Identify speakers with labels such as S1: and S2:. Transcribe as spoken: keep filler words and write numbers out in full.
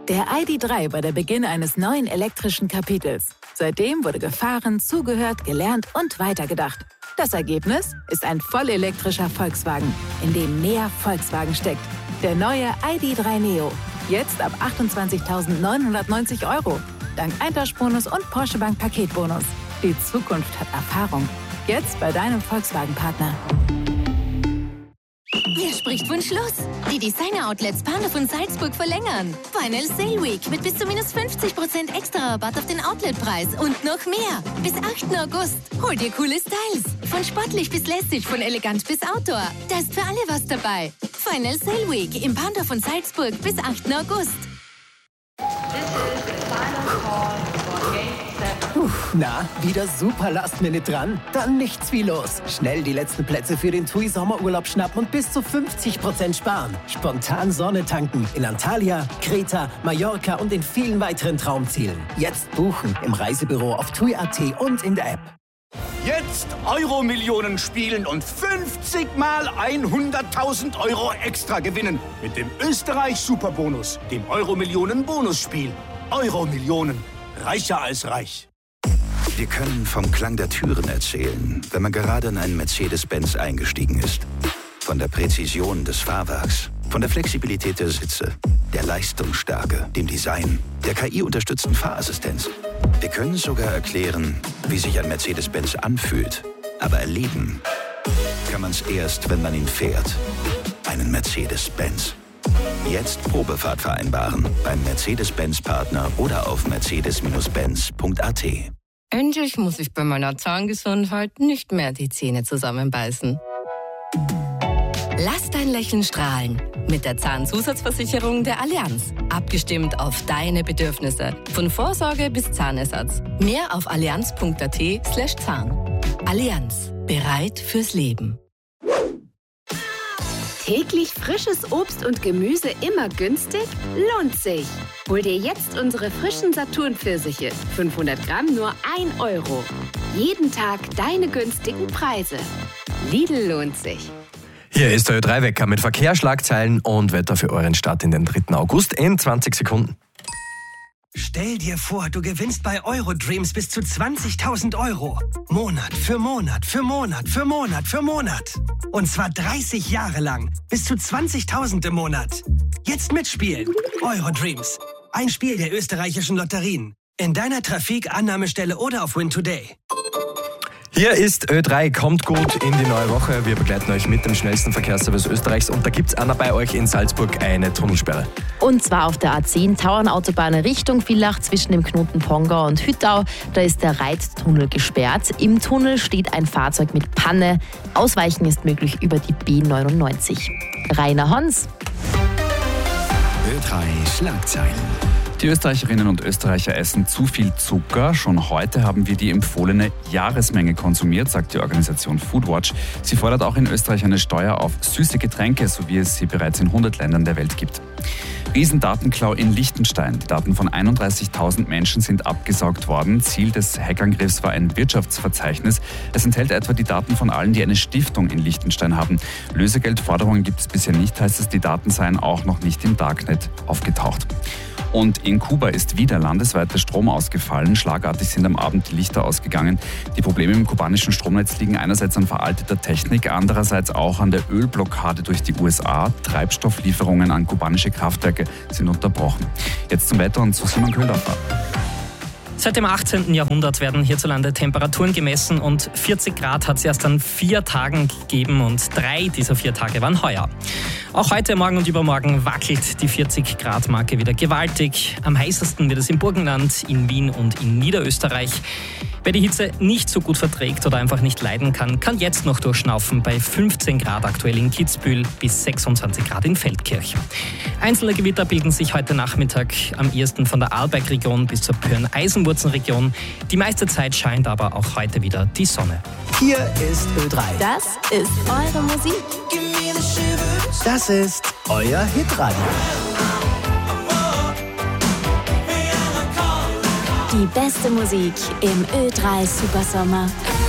S1: Der I D drei war der Beginn eines neuen elektrischen Kapitels. Seitdem wurde gefahren, zugehört, gelernt und weitergedacht. Das Ergebnis ist ein vollelektrischer Volkswagen, in dem mehr Volkswagen steckt. Der neue I D drei Neo. Jetzt ab achtundzwanzigtausendneunhundertneunzig Euro. Dank Eintauschbonus und Porsche Bank Paketbonus. Die Zukunft hat Erfahrung. Jetzt bei deinem Volkswagen-Partner.
S2: Wer spricht von Schluss? Die Designer-Outlets Bahnhof und Salzburg verlängern. Final Sale Week mit bis zu minus fünfzig Prozent extra Rabatt auf den Outletpreis und noch mehr. Bis achten August. Hol dir coole Styles. Von sportlich bis lässig, von elegant bis Outdoor. Da ist für alle was dabei. Final Sale Week im Bahnhof und Salzburg bis achten August.
S3: Puh, na, wieder super Last-Minute dran? Dann nichts wie los. Schnell die letzten Plätze für den T U I Sommerurlaub schnappen und bis zu fünfzig Prozent sparen. Spontan Sonne tanken in Antalya, Kreta, Mallorca und in vielen weiteren Traumzielen. Jetzt buchen im Reisebüro auf T U I Punkt A T und in der App.
S4: Jetzt Euro-Millionen spielen und fünfzig mal hunderttausend Euro extra gewinnen. Mit dem Österreich-Superbonus, dem Euro-Millionen-Bonusspiel. Euro-Millionen. Reicher als reich.
S5: Wir können vom Klang der Türen erzählen, wenn man gerade in einen Mercedes-Benz eingestiegen ist. Von der Präzision des Fahrwerks, von der Flexibilität der Sitze, der Leistungsstärke, dem Design, der K I-unterstützten Fahrassistenz. Wir können sogar erklären, wie sich ein Mercedes-Benz anfühlt. Aber erleben kann man es erst, wenn man ihn fährt. Einen Mercedes-Benz. Jetzt Probefahrt vereinbaren beim Mercedes-Benz-Partner oder auf mercedes Benz Punkt A T.
S6: Endlich muss ich bei meiner Zahngesundheit nicht mehr die Zähne zusammenbeißen. Lass dein Lächeln strahlen mit der Zahnzusatzversicherung der Allianz. Abgestimmt auf deine Bedürfnisse. Von Vorsorge bis Zahnersatz. Mehr auf allianz Punkt A T slash Zahn. Allianz. Bereit fürs Leben.
S7: Täglich frisches Obst und Gemüse immer günstig? Lohnt sich! Hol dir jetzt unsere frischen Saturn-Pfirsiche. fünfhundert Gramm nur ein Euro. Jeden Tag deine günstigen Preise. Lidl lohnt sich.
S8: Hier ist der Ö drei Wecker mit Verkehr, Schlagzeilen und Wetter für euren Start in den dritten August in zwanzig Sekunden.
S9: Stell dir vor, du gewinnst bei Eurodreams bis zu zwanzigtausend Euro. Monat für Monat für Monat für Monat für Monat. Und zwar dreißig Jahre lang. Bis zu zwanzigtausend im Monat. Jetzt mitspielen. Eurodreams. Ein Spiel der österreichischen Lotterien. In deiner Trafik, Annahmestelle oder auf Win Today.
S8: Hier ist Ö drei, kommt gut in die neue Woche. Wir begleiten euch mit dem schnellsten Verkehrsservice Österreichs und da gibt's einer bei euch in Salzburg eine Tunnelsperre.
S10: Und zwar auf der A zehn, Tauernautobahn Richtung Villach zwischen dem Knoten Pongau und Hüttau. Da ist der Reittunnel gesperrt. Im Tunnel steht ein Fahrzeug mit Panne. Ausweichen ist möglich über die B neunundneunzig. Rainer Hans.
S11: Ö drei Schlagzeilen. Die Österreicherinnen und Österreicher essen zu viel Zucker. Schon heute haben wir die empfohlene Jahresmenge konsumiert, sagt die Organisation Foodwatch. Sie fordert auch in Österreich eine Steuer auf süße Getränke, so wie es sie bereits in hundert Ländern der Welt gibt. Riesendatenklau in Liechtenstein. Die Daten von einunddreißigtausend Menschen sind abgesaugt worden. Ziel des Hackangriffs war ein Wirtschaftsverzeichnis. Es enthält etwa die Daten von allen, die eine Stiftung in Liechtenstein haben. Lösegeldforderungen gibt es bisher nicht, heißt es, die Daten seien auch noch nicht im Darknet aufgetaucht. Und in Kuba ist wieder landesweit der Strom ausgefallen. Schlagartig sind am Abend die Lichter ausgegangen. Die Probleme im kubanischen Stromnetz liegen einerseits an veralteter Technik, andererseits auch an der Ölblockade durch die U S A. Treibstofflieferungen an kubanische Kraftwerke sind unterbrochen. Jetzt zum Wetter und zu Simon Köhldorfer.
S12: Seit dem achtzehnten Jahrhundert werden hierzulande Temperaturen gemessen und vierzig Grad hat es erst an vier Tagen gegeben und drei dieser vier Tage waren heuer. Auch heute, morgen und übermorgen wackelt die vierzig Grad Marke wieder gewaltig. Am heißesten wird es im Burgenland, in Wien und in Niederösterreich. Wer die Hitze nicht so gut verträgt oder einfach nicht leiden kann, kann jetzt noch durchschnaufen bei fünfzehn Grad aktuell in Kitzbühel bis sechsundzwanzig Grad in Feldkirch. Einzelne Gewitter bilden sich heute Nachmittag am ehesten von der Arlberg-Region bis zur Pöhren-Eisenwurzen-Region. Die meiste Zeit scheint aber auch heute wieder die Sonne.
S3: Hier ist Ö drei.
S7: Das ist eure Musik.
S3: Das ist euer Hitradio.
S7: Die beste Musik im Ö drei Supersommer.